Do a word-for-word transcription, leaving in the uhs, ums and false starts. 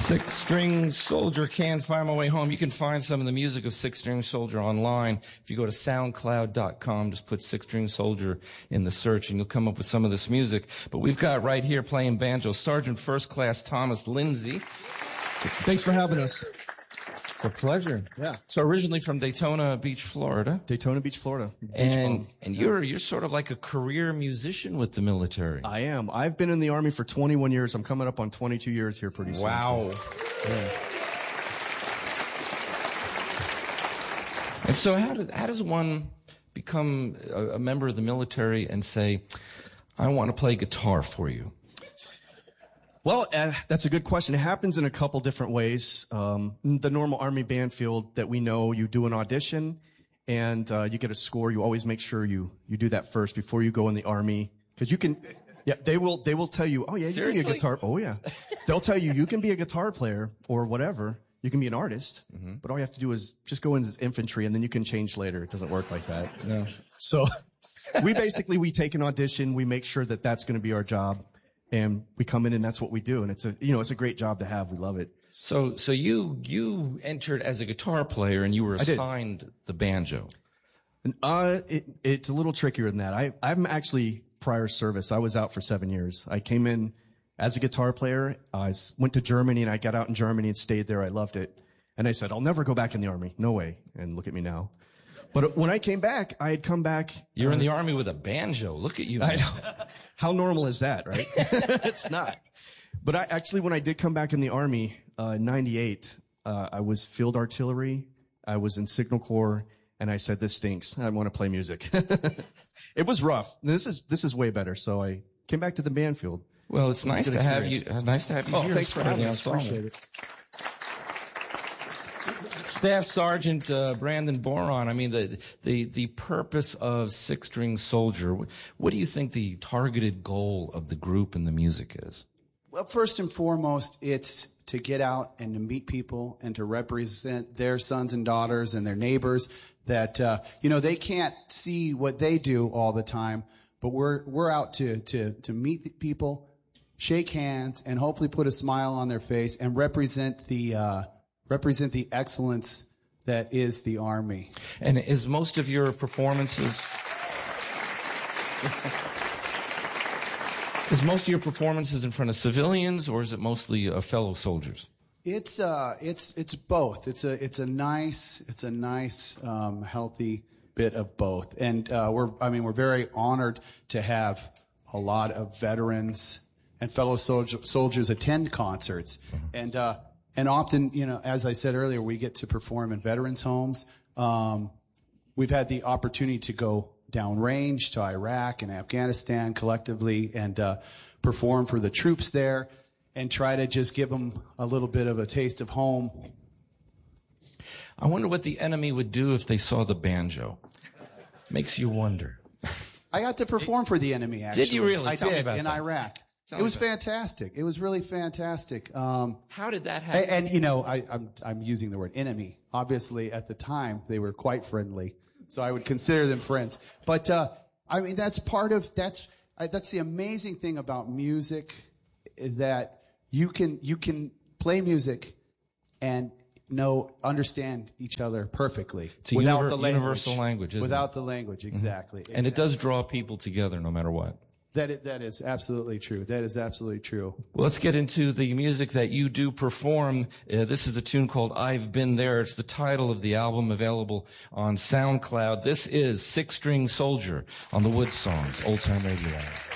Six String Soldier, Can't Find My Way Home. You can find some of the music of Six String Soldier online. If you go to soundcloud dot com, just put Six String Soldier in the search and you'll come up with some of this music. But we've got right here playing banjo, Sergeant First Class Thomas Lindsay. Thanks for having us. It's a pleasure. Yeah. So originally from Daytona Beach, Florida. Daytona Beach, Florida. Beach and bum. and you're you're sort of like a career musician with the military. I am. I've been in the Army for twenty-one years. I'm coming up on twenty-two years here pretty soon. Wow. So, yeah. And so how does how does one become a, a member of the military and say, I want to play guitar for you? Well, uh, that's a good question. It happens in a couple different ways. Um, the normal Army band field that we know, you do an audition and uh, you get a score. You always make sure you you do that first before you go in the Army, because you can. Yeah, they will they will tell you, oh yeah, you Seriously? can be a guitar. Oh yeah, they'll tell you you can be a guitar player or whatever. You can be an artist, mm-hmm. but all you have to do is just go into infantry and then you can change later. It doesn't work like that. No. So we basically we take an audition. We make sure that that's going to be our job. And we come in and that's what we do. And it's a, you know, it's a great job to have. We love it. So, so you, you entered as a guitar player and you were assigned the banjo. And, uh, it, it's a little trickier than that. I, I'm actually prior service. I was out for seven years. I came in as a guitar player. I went to Germany and I got out in Germany and stayed there. I loved it. And I said, I'll never go back in the Army. No way. And look at me now. But when I came back, I had come back. You're uh, in the Army with a banjo. Look at you. Man. I know. How normal is that, right? It's not. But I actually, when I did come back in the Army, uh, in ninety-eight, uh, I was field artillery. I was in Signal Corps, and I said, this stinks. I want to play music. It was rough. This is, this is way better. So I came back to the band field. Well, it's nice to have you, uh, nice to have you oh, here. Thanks for having us. Appreciate it. Staff Sergeant uh, Brandon Boron, I mean, the, the, the purpose of Six String Soldier, what do you think the targeted goal of the group and the music is? Well, first and foremost, it's to get out and to meet people and to represent their sons and daughters and their neighbors that, uh, you know, they can't see what they do all the time, but we're, we're out to, to, to meet people, shake hands, and hopefully put a smile on their face and represent the, uh, represent the excellence that is the Army. And is most of your performances, is most of your performances in front of civilians, or is it mostly uh, fellow soldiers? It's uh, it's it's both. It's a it's a nice it's a nice um, healthy bit of both. And uh, we're I mean we're very honored to have a lot of veterans and fellow soldier, soldiers attend concerts. Mm-hmm. And uh, And often, you know, as I said earlier, we get to perform in veterans' homes. Um, we've had the opportunity to go downrange to Iraq and Afghanistan collectively and uh, perform for the troops there and try to just give them a little bit of a taste of home. I wonder what the enemy would do if they saw the banjo. Makes you wonder. I got to perform for the enemy, actually. Did you really? I Tell did, me about in that. Iraq. Tell it was about fantastic. It was really fantastic. Um, How did that happen? and, and you know, I, I'm I'm using the word enemy. Obviously, at the time, they were quite friendly, so I would consider them friends. But uh, I mean, that's part of that's I, that's the amazing thing about music, that you can you can play music and know understand each other perfectly It's a without univer- the language, universal language, isn't without it? the language, exactly. Mm-hmm. And it does draw people together no matter what. That is, that is absolutely true. That is absolutely true. Well, let's get into the music that you do perform. Uh, this is a tune called I've Been There. It's the title of the album, available on SoundCloud. This is Six String Soldier on the Wood Songs, Old Time Radio Hour.